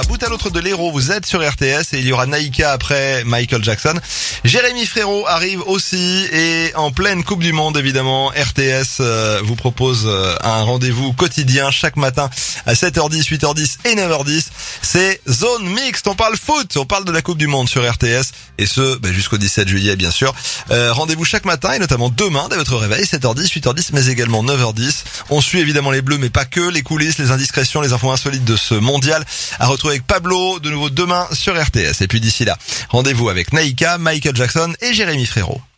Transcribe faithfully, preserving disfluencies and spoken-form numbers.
bout à l'autre de l'Hérault, vous êtes sur R T S et il y aura Naïka après Michael Jackson. Jérémy Frérot arrive aussi et en pleine Coupe du Monde évidemment, R T S euh, vous propose euh, un rendez-vous quotidien chaque matin à sept heures dix, huit heures dix et neuf heures dix. C'est Zone Mixte, on parle foot, on parle de la Coupe du Monde sur R T S et ce bah, jusqu'au dix-sept juillet bien sûr. Euh, rendez-vous chaque matin et notamment demain dès votre réveil, sept heures dix, huit heures dix mais également neuf heures dix. On suit évidemment les Bleus mais pas que, les coulisses, les indiscrétions, les infos insolites de ce mondial à retrouver avec Pablo de nouveau demain sur R T S. Et puis d'ici là, rendez-vous avec Naïka, Michael Jackson et Jérémy Frérot.